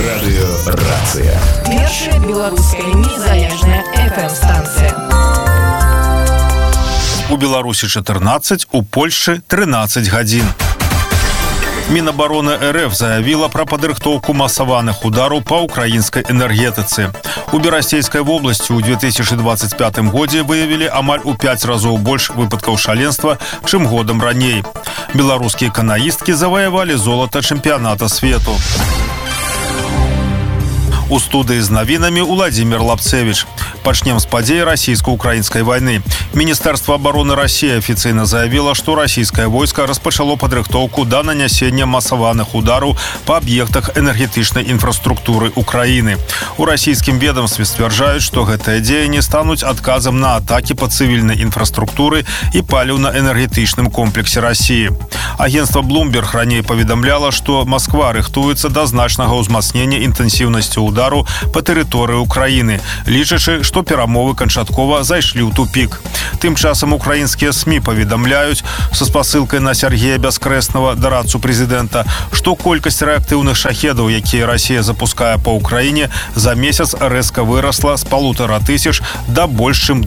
Радыёрацыя. Першая беларуская незалежная FM-станцыя. У Беларусі 14, у Польшчы 13 гадзін. Мінабароны РФ заявила про падрыхтоўку масаваных удараў па украінскай энергетыцы. У Берасцейскай вобласці ў 2025 годзе выявілі амаль у 5 разоў больш выпадкаў шаленства, чым годам раней. Беларускія канаісткі заваявалі золата чэмпіяната свету. У студыі з навінамі Владимир Лапцевич. Пачнем з падзей расійска-украінскай вайны. Міністэрства обороны России афіцыйна заявила, што расійскае войска распачало падрыхтоўку да нанясення масаваных удараў па аб'ектах энергетычнай інфраструктуры Украіны. У расійскім ведомстве сцвярджаюць, што гэтыя дзеянні стануць адказам на атакі па цывільнай інфраструктуры і паліўна-энергетычным комплексе России. Агентство Bloomberg раней паведамляла, што Москва рыхтуецца да значнага ўзмацнення інтэнсіўнасці удару па тэрыторыі Украіны, лічачы, што перамовы канчаткова зайшлі ў тупік. Тым часам украінскія СМІ паведамляюць са спасылкай на Сергея Бяскрэснага, дарадцу прэзідэнта, што колькасць рэактыўных шахедаў, якія Расія запускае па Украіне, за месяц рэзка вырасла з 1500 да больш чым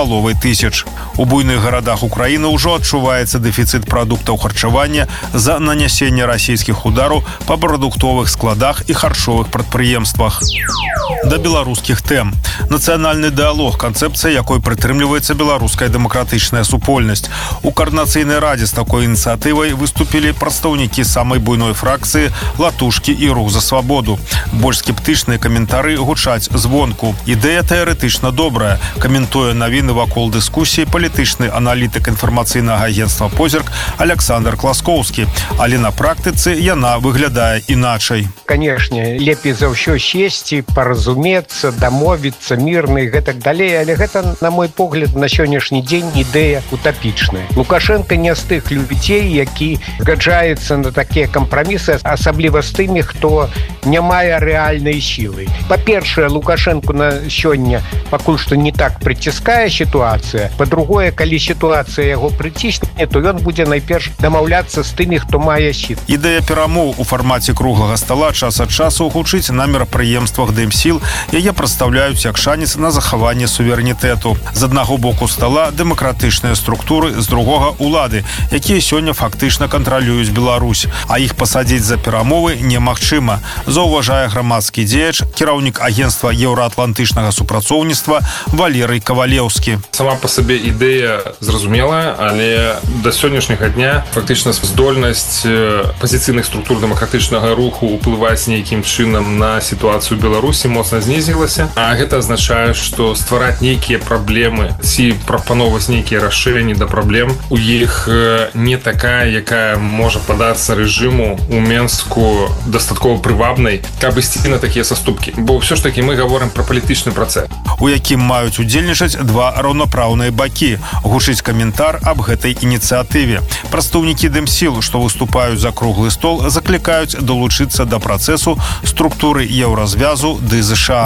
2500. У буйных гарадах Украіны ўжо адчуваецца дэфіцыт прадуктаў харчавання за нанясенне расійскіх удараў па прадуктовых складах і харчовых прадпрыемствах. Да беларускіх тэм. Нацыянальны дыалог, канцэпцыя якой прытрымліваецца беларуская дэмакратычная супольнасць. У каардынацыйнай радзе з такой ініцыятывай выступілі прадстаўнікі самай буйной фракцыі «Латушкі» і «Рух за свабоду». Больш скептычныя каментары гучаць звонку. Ідэя тэарэтычна добрая, каментуе навіны вакол дыскусіі палітычны аналітык інфармацыйнага агентства «Позірк» Александр Класкоўскі. Але на практыцы яна выглядае іначай. Канешне, лепей за ўсё сесці, паразумецца, дамовіцца, мірна і гэтак далей, але гэта, на мой погляд, на сённяшні дзень ідэя утапічная. Лукашенко не з тых людзей, які згаджаецца на такія кампрамісы, асабліва з тымі, хто не мае рэальнай сілы. Па-першае, Лукашенко на сёння пакуль што не так прыціскае сітуацыя. Па-другое, калі сітуацыя яго прыцісне, то ён будзе найперш дамаўляцца з тымі, хто мае сіл. Ідэя перамоў у фармаце круглага стала час ад часу гучыць на мерапрыемствах Дэмсіл. Яе прадстаўляюць як шанец на захаванне суверэнітэту. З аднаго боку стала дэмакратычныя структуры, з другога улады, якія сёння фактычна кантралююць Беларусь. А іх пасадзіць за перамовы немагчыма, заўважае грамадскі дзеяч, кіраўнік агентства еўраатлантычнага супрацоўніцтва Валерый Кавалеўскі. Сама па сабе ідэя зразумелая, але да сённяшняга дня фактычна здольнасць пазіцыйных структур дэмакратычнага руху ўплываць нейкім чынам на сітуацыю Беларусі моцна знізілася. А гэта азначае, што ствараць нейкія праблемы ці прапановаць нейкія рашэнні да праблем у іх не такая, якая можа падацца рэжыму у Менску дастаткова прывабнай, каб ісці на такія саступкі. Бо ўсё ж такі мы гаворым пра палітычны працэс, у якім маюць удзельнічаць два раўнапраўныя бакі. Гучыць каментар аб гэтай ініцыятыве. Прадстаўнікі Дэмсіл, што выступаюць за круглы стол, заклікаюць далучыцца да працэсу структуры еўразвязу ды ЗША.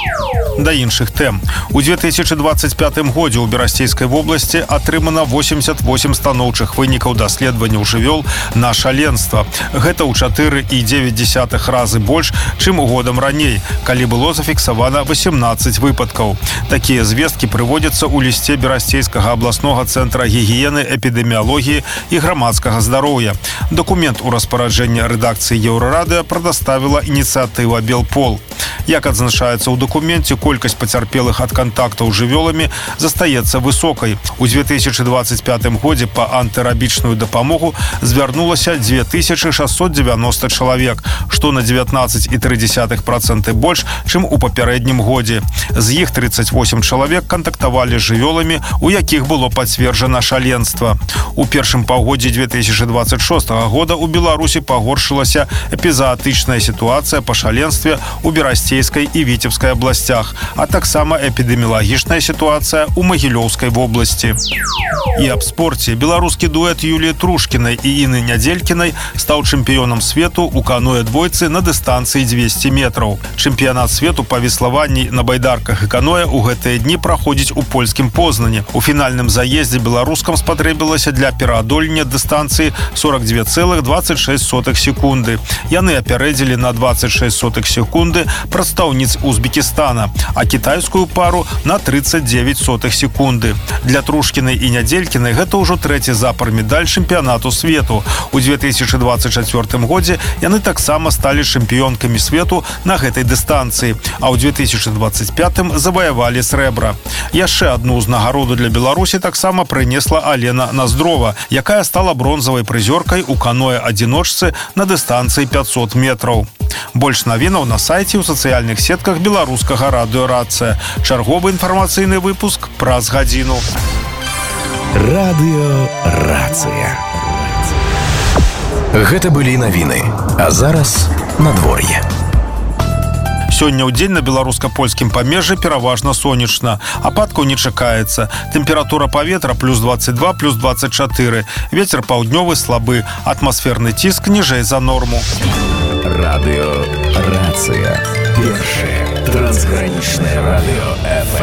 Да іншых тэм. У 2025 годзе ў Берасцейскай вобласці атрымана 88 станоўчых вынікаў даследаванняў жывёл на шаленства. Гэта ў 4,9 разы больш, чым годам раней, калі было зафіксавана 18 выпадкаў. Такія звесткі прыводзяцца ў лісце Берасцейскага абласнога цэнтра гігіены, эпідэміялогіі і грамадскага здароўя. Дакумент у распараджэнні рэдакцыі Еўрарадыё прадаставіла ініцыятыва «Белпол». Як адзначаецца ў дакуменце, колькасць пацярпелых ад кантактаў з жывёламі застаецца высокай. У 2025 годзе па антырабічную дапамогу звярнулася 2690 чалавек, што на 19,3% больш, чым у папярэднім годзе. З іх 38 чалавек кантактавалі з жывёламі, у якіх было пацверджана шаленства. У першым паўгоддзі 2026 года ў Беларусі пагоршылася эпізаатычная сітуацыя па шаленстве ў Берасцейскай Адзяйскай і Віцебскай абласцях, а таксама эпідэміялагічная сітуацыя ў Магілёўскай вобласці. І аб спорце. Беларускі дуэт Юліі Трушкінай і Інны Нядзелькінай стаў чэмпіёнам свету ў каноэ-двойцы на дыстанцыі 200 метраў. Чэмпіянат свету па веславанні на байдарках і каноэ ў гэтыя дні праходзіць у польскім Познані. У фінальным заездзе беларускам спатрэбілася для пераадолення дыстанцыі 42,26 секунды. Яны апярэдзілі на 26 секунды прадстаўніц Узбекістана, а кітайскую пару на 39 секунды. Для Трушкінай і Нядзелькінай гэта ўжо трэці запар медаль чэмпіянату свету. У 2024 годзе яны таксама сталі чэмпіёнкамі свету на гэтай дыстанцыі, а ў 2025 заваявалі срэбра. Яшчэ одну ўзнагароду для Беларусі таксама прынесла Алена Наздрова, якая стала бронзавай прызёркай у каноэ-адзіночцы на дыстанцыі 500 метраў. Больш навінаў на сайце ў сацыяльных сетках беларускага радыё «Рацыя». Чарговы інфармацыйны выпуск праз гадзіну. Радыё «Рацыя». Гэта былі навіны, а зараз надвор'е. Сёння ў дзень на беларуска-польскім памежжы пераважна сонечна. Ападкаў не чакаецца. Тэмпература паветра плюс 22, плюс 24. Вецер паўднёвы слабы. Атмасферны ціск ніжэй за норму. Радыё «Рацыя». Першае трансгранічнае радыё FM.